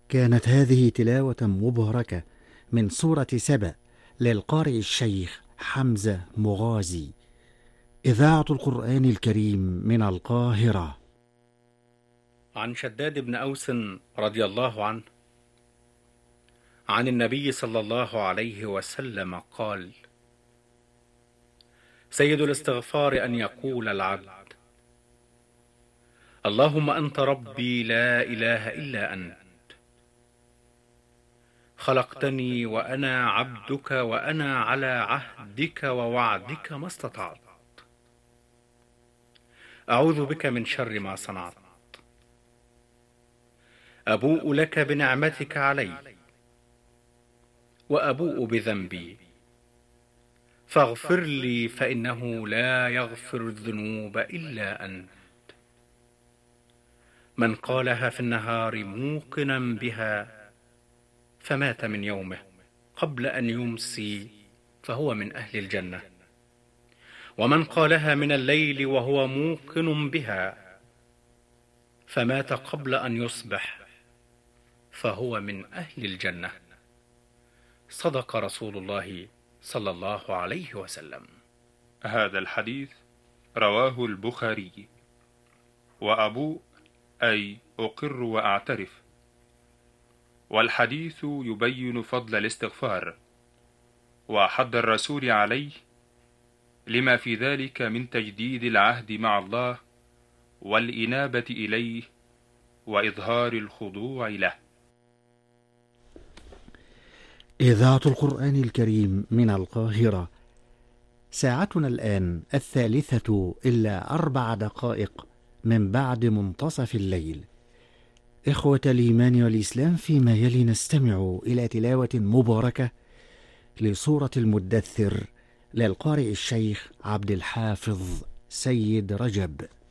كانت هذه تلاوة مباركة من سورة سبأ للقارئ الشيخ حمزة مغازي. إذاعة القرآن الكريم من القاهرة. عن شداد بن أوس رضي الله عنه عن النبي صلى الله عليه وسلم قال: سيد الاستغفار أن يقول العبد: اللهم أنت ربي لا إله إلا أنت، خلقتني وأنا عبدك، وأنا على عهدك ووعدك ما استطعت، أعوذ بك من شر ما صنعت، أبوء لك بنعمتك علي وأبوء بذنبي، فاغفر لي فإنه لا يغفر الذنوب إلا أنت. من قالها في النهار موقنا بها فمات من يومه قبل أن يمسي فهو من أهل الجنة، ومن قالها من الليل وهو موقن بها فمات قبل أن يصبح فهو من أهل الجنة. صدق رسول الله صلى الله عليه وسلم. هذا الحديث رواه البخاري. وأبوء أي أقر وأعترف، والحديث يبين فضل الاستغفار وحض الرسول عليه لما في ذلك من تجديد العهد مع الله والإنابة إليه وإظهار الخضوع له. إذاعة القرآن الكريم من القاهرة. ساعتنا الآن 3:04 من بعد منتصف الليل. إخوة الإيمان والإسلام، فيما يلي نستمع إلى تلاوة مباركة لسورة المدثر للقارئ الشيخ عبد الحافظ سيد رجب.